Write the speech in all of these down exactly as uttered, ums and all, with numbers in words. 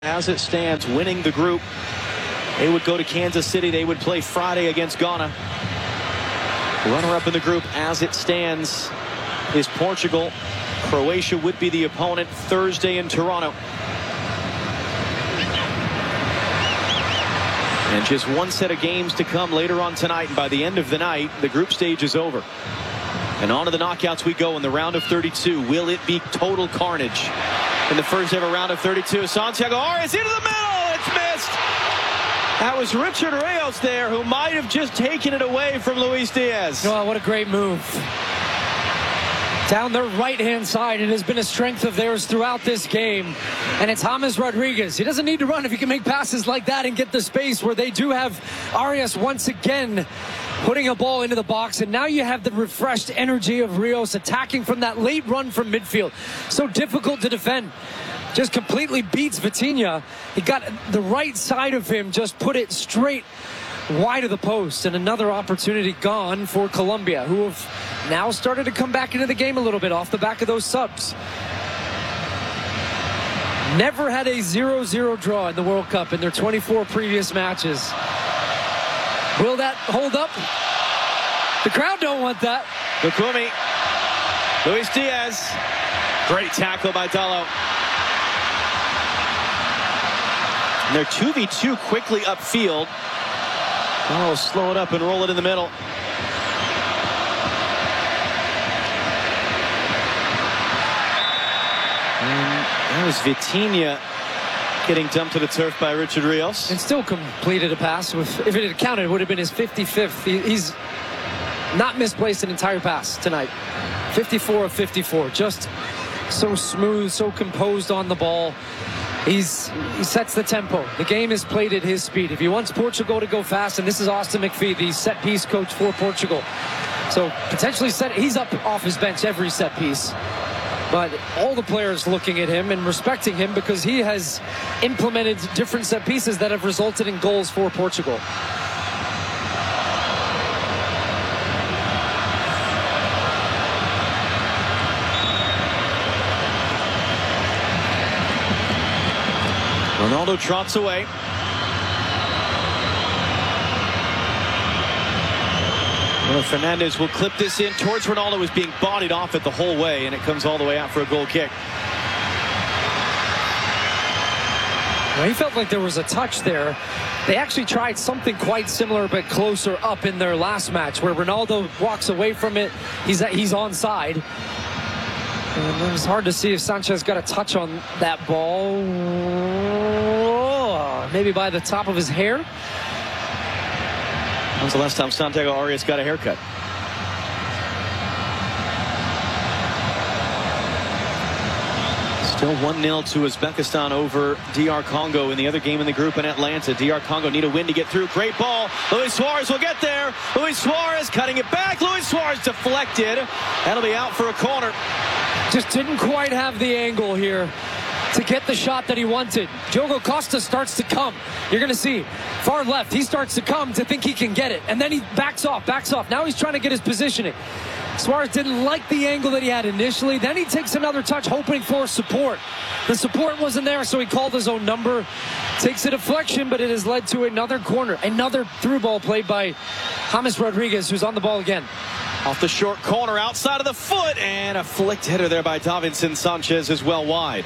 As it stands, winning the group, they would go to Kansas City. They would play Friday against Ghana. Runner-up in the group as it stands is Portugal. Croatia would be the opponent Thursday in Toronto. And just one set of games to come later on tonight. And by the end of the night, the group stage is over. And on to the knockouts we go in the round of thirty-two. Will it be total carnage in the first ever round of thirty-two? Santiago Arias into the middle. It's missed. That was Richard Rios there, who might have just taken it away from Luis Diaz. Oh, what a great move. Down their right-hand side. It has been a strength of theirs throughout this game. And it's James Rodriguez. He doesn't need to run if he can make passes like that and get the space where they do have Arias once again putting a ball into the box. And now you have the refreshed energy of Rios attacking from that late run from midfield. So difficult to defend. Just completely beats Vitinha. He got the right side of him, just put it straight wide of the post. And another opportunity gone for Colombia, who have now started to come back into the game a little bit off the back of those subs. Never had a zero zero draw in the World Cup in their twenty-four previous matches. Will that hold up? The crowd don't want that. Lukumi. Luis Diaz. Great tackle by Dalot. And they're two v two quickly upfield. Oh, slow it up and roll it in the middle. And that was Vitinha getting dumped to the turf by Richard Rios. And still completed a pass. With, if it had counted, it would have been his fifty-fifth. He, he's not misplaced an entire pass tonight. fifty-four of fifty-four. Just so smooth, so composed on the ball. He's, he sets the tempo. The game is played at his speed. If he wants Portugal to go fast, and this is Austin McPhee, the set piece coach for Portugal. So potentially set, he's up off his bench every set piece. But all the players looking at him and respecting him because he has implemented different set pieces that have resulted in goals for Portugal. Ronaldo trots away. Well, Fernandez will clip this in towards Ronaldo, who's being bodied off it the whole way, and it comes all the way out for a goal kick. Well, he felt like there was a touch there. They actually tried something quite similar but closer up in their last match where Ronaldo walks away from it. He's, he's onside. And it was hard to see if Sanchez got a touch on that ball. Oh, maybe by the top of his hair. When's the last time Santiago Arias got a haircut? Still one nil to Uzbekistan over D R Congo in the other game in the group in Atlanta. D R Congo need a win to get through. Great ball. Luis Suarez will get there. Luis Suarez cutting it back. Luis Suarez deflected. That'll be out for a corner. Just didn't quite have the angle here to get the shot that he wanted. Diogo Costa starts to come. You're going to see far left. He starts to come to think he can get it. And then he backs off, backs off. Now he's trying to get his positioning. Suarez didn't like the angle that he had initially. Then he takes another touch, hoping for support. The support wasn't there, so he called his own number. Takes a deflection, but it has led to another corner. Another through ball played by James Rodriguez, who's on the ball again. Off the short corner, outside of the foot, and a flicked header there by Davinson Sanchez as well wide.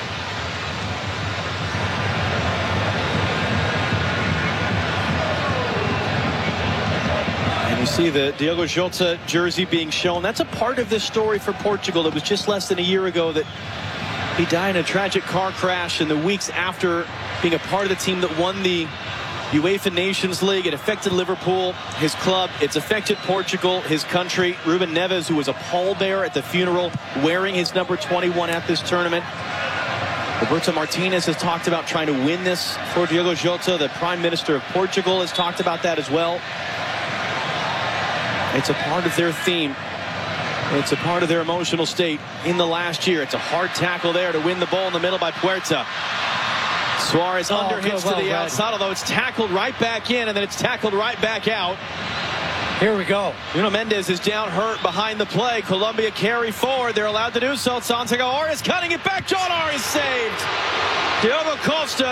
And you see the Diogo Jota jersey being shown. That's a part of this story for Portugal. It was just less than a year ago that he died in a tragic car crash in the weeks after being a part of the team that won the UEFA Nations League. It affected Liverpool, his club. It's affected Portugal, his country. Ruben Neves, who was a pallbearer at the funeral, wearing his number twenty-one at this tournament. Roberto Martinez has talked about trying to win this for Diogo Jota. The Prime Minister of Portugal has talked about that as well. It's a part of their theme. It's a part of their emotional state in the last year. It's a hard tackle there to win the ball in the middle by Puerta. Suarez oh, under hits well, to the right. outside, although it's tackled right back in, and then it's tackled right back out. Here we go. Nuno Mendes is down hurt behind the play. Colombia carry forward. They're allowed to do so. Santiago Arias cutting it back. John Arias saved. Diogo Costa